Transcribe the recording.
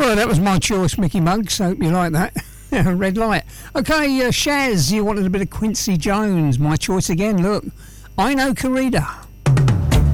Well, that was my choice, Mickey Muggs. Hope you like that. Red light. Okay, Shaz, you wanted a bit of Quincy Jones. My choice again. Look, I know Corrida.